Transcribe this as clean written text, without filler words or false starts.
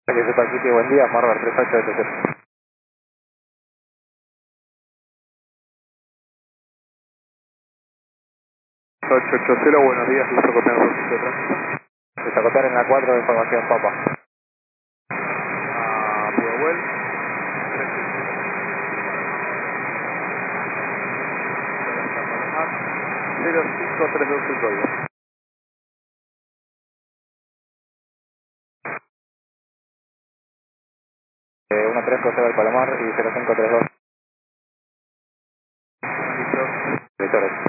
Que sepa Kitty, buen día, Marver 3870. 880, buenos días, listo copiando su sitio de tránsito. Desacotar en la 4 de información, Papa. Pudahuel, 0532 el código. Eh, 1312 del Palomar y 0532. Listo. Victoria.